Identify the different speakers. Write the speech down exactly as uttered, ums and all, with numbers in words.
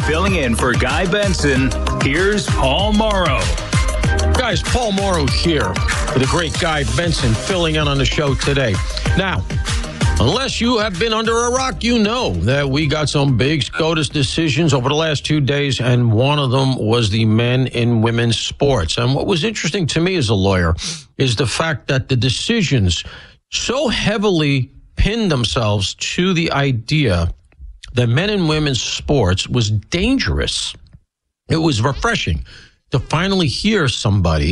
Speaker 1: Filling in for Guy Benson, here's Paul Morrow.
Speaker 2: Guys, Paul Morrow here with the great Guy Benson filling in on the show today. Now, unless you have been under a rock, you know that we got some big SCOTUS decisions over the last two days, and one of them was the men and women's sports. And what was interesting to me as a lawyer is the fact that the decisions so heavily pinned themselves to the idea that men and women's sports was dangerous. It was refreshing to finally hear somebody